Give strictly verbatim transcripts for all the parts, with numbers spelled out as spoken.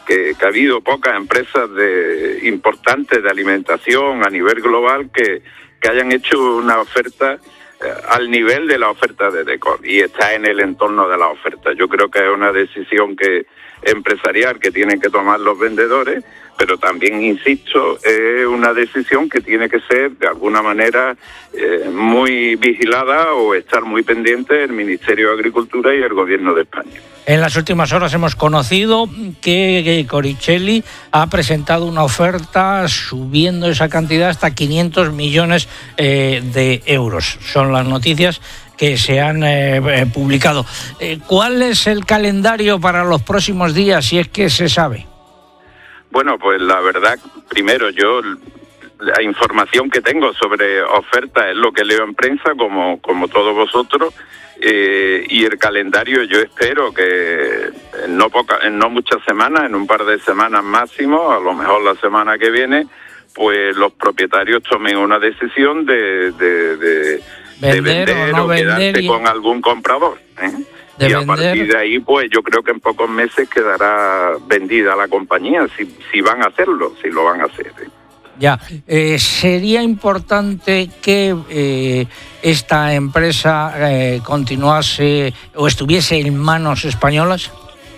que, que ha habido pocas empresas de, importantes de alimentación a nivel global que, que hayan hecho una oferta eh, al nivel de la oferta de Decor, y está en el entorno de la oferta. Yo creo que es una decisión que empresarial que tienen que tomar los vendedores, pero también, insisto, es una decisión que tiene que ser de alguna manera eh, muy vigilada o estar muy pendiente el Ministerio de Agricultura y el Gobierno de España. En las últimas horas hemos conocido que Coricelli ha presentado una oferta subiendo esa cantidad hasta quinientos millones eh, de euros. Son las noticias que se han eh, publicado. Eh, ¿Cuál es el calendario para los próximos días, si es que se sabe? Bueno, pues la verdad, primero yo, la información que tengo sobre ofertas es lo que leo en prensa, como, como todos vosotros, eh, y el calendario yo espero que en no, poca, en no muchas semanas, en un par de semanas máximo, a lo mejor la semana que viene, pues los propietarios tomen una decisión de... de, de Vender, de vender o, no o vender quedarse y... con algún comprador, ¿eh? Y vender. A partir de ahí, pues yo creo que en pocos meses quedará vendida la compañía, si, si van a hacerlo, si lo van a hacer, ¿eh? Ya, eh, sería importante que eh, esta empresa eh, continuase o estuviese en manos españolas.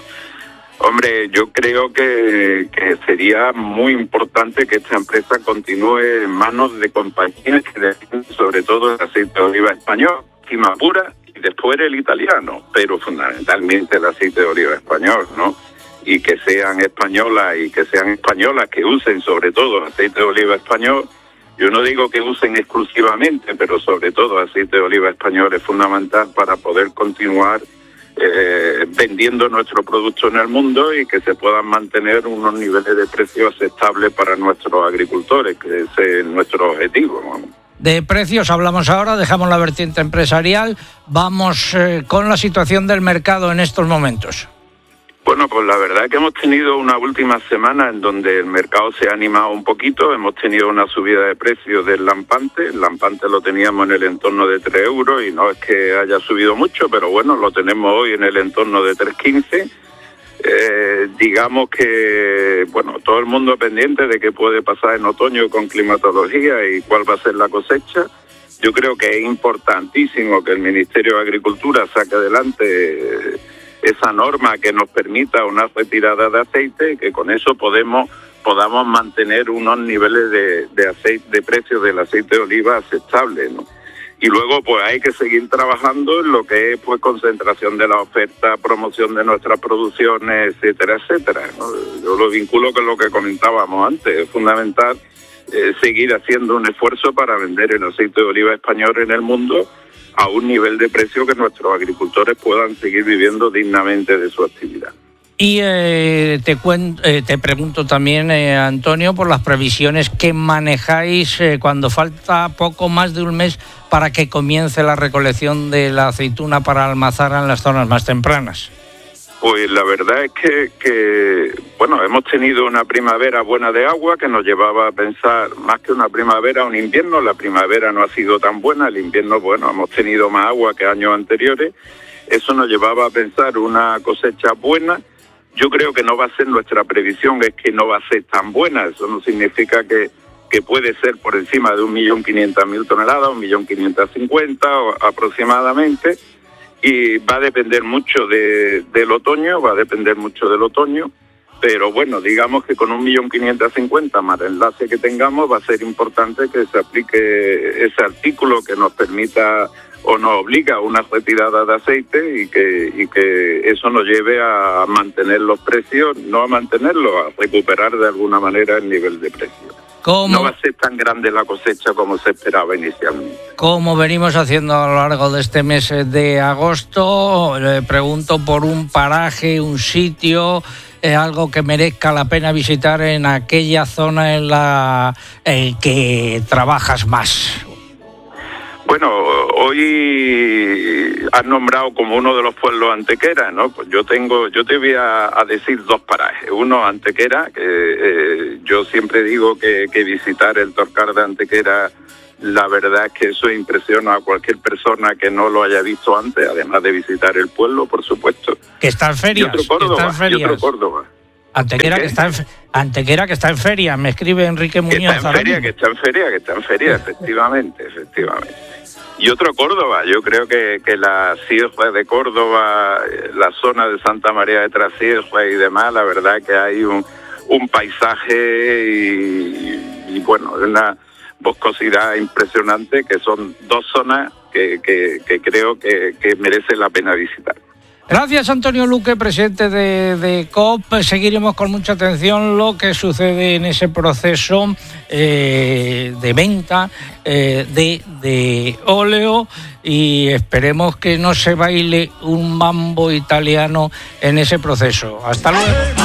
Hombre, yo creo que, que sería muy importante que esta empresa continúe en manos de compañías que defienden sobre todo el aceite de oliva español, Cimapura y después el italiano, pero fundamentalmente el aceite de oliva español, ¿no? Y que sean españolas y que sean españolas que usen sobre todo aceite de oliva español. Yo no digo que usen exclusivamente, pero sobre todo aceite de oliva español es fundamental para poder continuar Eh, vendiendo nuestro producto en el mundo y que se puedan mantener unos niveles de precios aceptables para nuestros agricultores, que ese es nuestro objetivo, ¿no? De precios hablamos ahora, dejamos la vertiente empresarial, vamos eh, con la situación del mercado en estos momentos. Bueno, pues la verdad es que hemos tenido una última semana en donde el mercado se ha animado un poquito. Hemos tenido una subida de precios del lampante. El lampante lo teníamos en el entorno de tres euros y no es que haya subido mucho, pero bueno, lo tenemos hoy en el entorno de tres quince. Eh, digamos que, bueno, todo el mundo pendiente de qué puede pasar en otoño con climatología y cuál va a ser la cosecha. Yo creo que es importantísimo que el Ministerio de Agricultura saque adelante Eh, esa norma que nos permita una retirada de aceite, que con eso podemos podamos mantener unos niveles de, de aceite, de precios del aceite de oliva aceptables, ¿no? Y luego pues hay que seguir trabajando en lo que es pues concentración de la oferta, promoción de nuestras producciones, etcétera, etcétera, ¿no? Yo lo vinculo con lo que comentábamos antes. Es fundamental eh, seguir haciendo un esfuerzo para vender el aceite de oliva español en el mundo a un nivel de precio que nuestros agricultores puedan seguir viviendo dignamente de su actividad. Y eh, te, cuen- eh, te pregunto también, eh, Antonio, por las previsiones que manejáis eh, cuando falta poco más de un mes para que comience la recolección de la aceituna para almacenar en las zonas más tempranas. Pues la verdad es que, que, bueno, hemos tenido una primavera buena de agua que nos llevaba a pensar, más que una primavera, un invierno. La primavera no ha sido tan buena, el invierno, bueno, hemos tenido más agua que años anteriores. Eso nos llevaba a pensar una cosecha buena. Yo creo que no va a ser nuestra previsión, es que no va a ser tan buena. Eso no significa que, que puede ser por encima de un millón quinientas mil toneladas, un millón quinientas cincuenta aproximadamente. Y va a depender mucho de, del otoño, va a depender mucho del otoño, pero bueno, digamos que con un millón quinientas cincuenta más el enlace que tengamos va a ser importante que se aplique ese artículo que nos permita o nos obliga a una retirada de aceite y que, y que eso nos lleve a mantener los precios, no a mantenerlos, a recuperar de alguna manera el nivel de precio. ¿Cómo? No va a ser tan grande la cosecha como se esperaba inicialmente. Como venimos haciendo a lo largo de este mes de agosto, le pregunto por un paraje, un sitio, eh, algo que merezca la pena visitar en aquella zona en la eh, que trabajas más. Bueno, hoy has nombrado como uno de los pueblos Antequera, ¿no? Pues yo tengo, yo te voy a, a decir dos parajes. Uno, Antequera, que eh, yo siempre digo que, que visitar el Torcar de Antequera, la verdad es que eso impresiona a cualquier persona que no lo haya visto antes, además de visitar el pueblo, por supuesto. Que está en ferias. Y otro Córdoba, que está en ferias. y otro Córdoba. Antequera que está en Antequera que está en feria, me escribe Enrique Muñoz. Que está en feria, que está en feria, que está en feria, efectivamente, efectivamente. Y otro Córdoba, yo creo que, que la sierra de Córdoba, la zona de Santa María de Trasierra y demás, la verdad que hay un, un paisaje y, y bueno, una boscosidad impresionante, que son dos zonas que, que, que creo que, que merece la pena visitar. Gracias, Antonio Luque, presidente de, de C O P. Seguiremos con mucha atención lo que sucede en ese proceso eh, de venta eh, de, de óleo, y esperemos que no se baile un mambo italiano en ese proceso. Hasta luego.